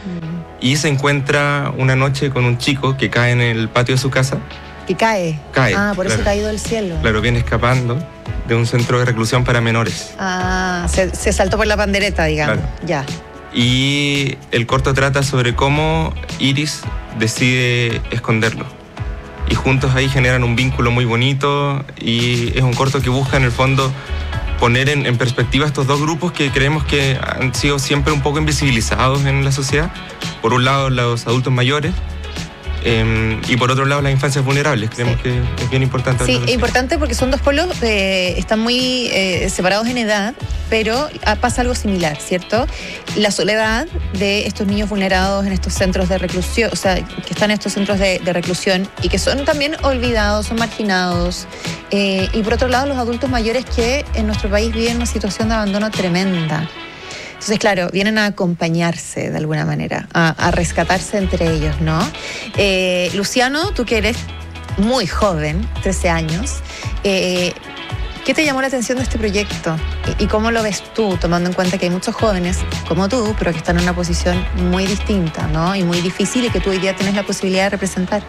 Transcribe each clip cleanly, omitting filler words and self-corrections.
y se encuentra una noche con un chico que cae en el patio de su casa. ¿Que cae? Cae. Ah, por eso claro. caído del cielo. Claro, viene escapando de un centro de reclusión para menores. Ah, se saltó por la pandereta, digamos. Claro. Ya. Y el corto trata sobre cómo Iris decide esconderlo. Y juntos ahí generan un vínculo muy bonito, y es un corto que busca en el fondo poner en perspectiva estos dos grupos que creemos que han sido siempre un poco invisibilizados en la sociedad. Por un lado, los adultos mayores, y por otro lado las infancias vulnerables. Creemos que es bien importante. Sí, es importante porque son dos pueblos, están muy separados en edad, pero pasa algo similar, ¿cierto? La soledad de estos niños vulnerados en estos centros de reclusión, o sea, que están en estos centros de reclusión y que son también olvidados, son marginados. Y por otro lado, los adultos mayores que en nuestro país viven una situación de abandono tremenda. Entonces, claro, vienen a acompañarse de alguna manera, a rescatarse entre ellos, ¿no? Luciano, tú que eres muy joven, 13 años, ¿qué te llamó la atención de este proyecto? ¿Y cómo lo ves tú, tomando en cuenta que hay muchos jóvenes como tú, pero que están en una posición muy distinta, ¿no? Y muy difícil, y que tú hoy día tienes la posibilidad de representar?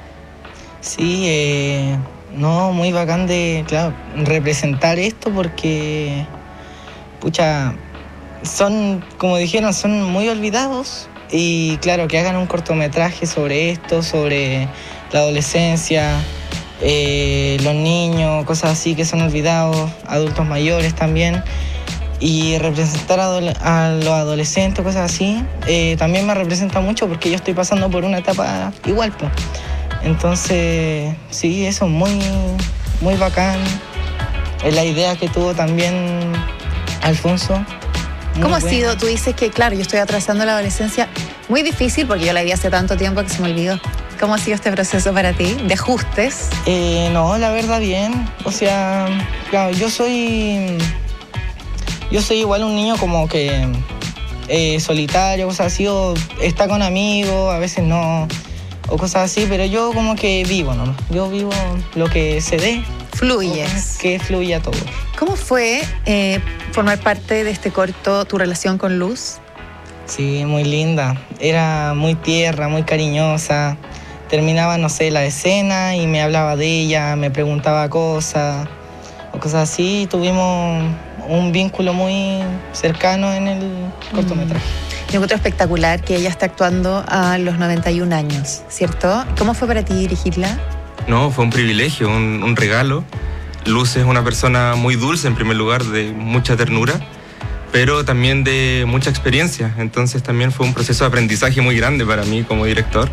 Sí, no, muy bacán de, claro, representar esto porque, pucha, son, como dijeron, son muy olvidados, y claro, que hagan un cortometraje sobre esto, sobre la adolescencia, los niños, cosas así que son olvidados, adultos mayores también, y representar a los adolescentes, cosas así, también me representa mucho porque yo estoy pasando por una etapa igual, pues. Entonces, sí, eso, muy, muy bacán. Es la idea que tuvo también Alfonso. ¿Cómo ha sido? Tú dices que, claro, yo estoy atravesando la adolescencia muy difícil porque yo la viví hace tanto tiempo que se me olvidó. ¿Cómo ha sido este proceso para ti, de ajustes? No, la verdad bien. O sea, claro, yo soy igual un niño como que solitario, cosas así, o está con amigos, a veces no, o cosas así, pero yo como que vivo, ¿no? Yo vivo lo que se dé. Fluyes. Que fluya todo. ¿Cómo fue formar parte de este corto, tu relación con Luz? Sí, muy linda. Era muy tierna, muy cariñosa. Terminaba, no sé, la escena y me hablaba de ella, me preguntaba cosas o cosas así. Tuvimos un vínculo muy cercano en el cortometraje. Yo encuentro espectacular que ella esté actuando a los 91 años, ¿cierto? ¿Cómo fue para ti dirigirla? No, fue un privilegio, un regalo. Luz es una persona muy dulce, en primer lugar, de mucha ternura, pero también de mucha experiencia. Entonces también fue un proceso de aprendizaje muy grande para mí como director.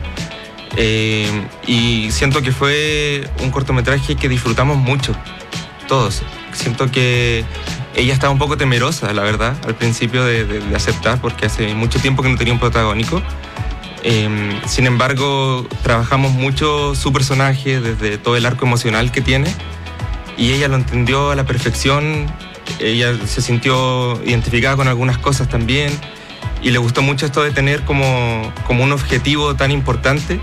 Y siento que fue un cortometraje que disfrutamos mucho, todos. Siento que ella estaba un poco temerosa, la verdad, al principio de aceptar, porque hace mucho tiempo que no tenía un protagónico. Sin embargo, trabajamos mucho su personaje, desde todo el arco emocional que tiene, y ella lo entendió a la perfección. Ella se sintió identificada con algunas cosas también, y le gustó mucho esto de tener como un objetivo tan importante,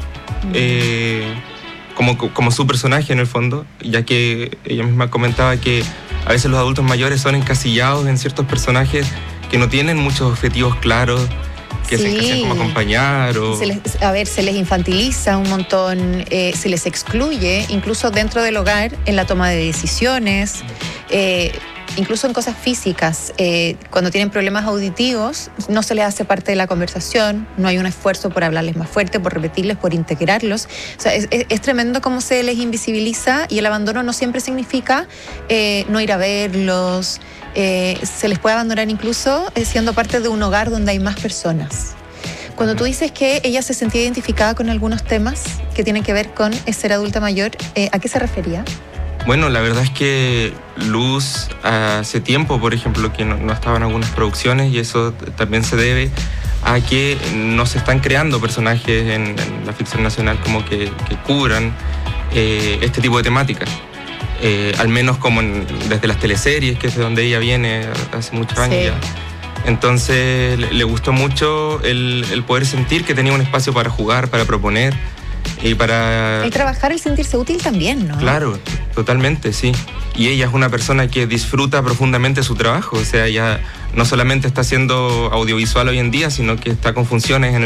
como su personaje en el fondo, ya que ella misma comentaba que a veces los adultos mayores son encasillados en ciertos personajes que no tienen muchos objetivos claros, que se encasillan como acompañar o... se les infantiliza un montón, se les excluye, incluso dentro del hogar, en la toma de decisiones, incluso en cosas físicas. Cuando tienen problemas auditivos, no se les hace parte de la conversación, no hay un esfuerzo por hablarles más fuerte, por repetirles, por integrarlos. O sea, es tremendo cómo se les invisibiliza, y el abandono no siempre significa no ir a verlos. Se les puede abandonar incluso siendo parte de un hogar donde hay más personas. Cuando tú dices que ella se sentía identificada con algunos temas que tienen que ver con ser adulta mayor, ¿a qué se refería? Bueno, la verdad es que Luz hace tiempo, por ejemplo, que no estaba en algunas producciones, y eso también se debe a que no se están creando personajes en la ficción nacional como que cubran este tipo de temáticas. Al menos como desde las teleseries, que es de donde ella viene hace muchos años ya. Entonces le gustó mucho el poder sentir que tenía un espacio para jugar, para proponer y para... El trabajar, el sentirse útil también, ¿no? Claro, totalmente, sí. Y ella es una persona que disfruta profundamente su trabajo. O sea, ella no solamente está haciendo audiovisual hoy en día, sino que está con funciones en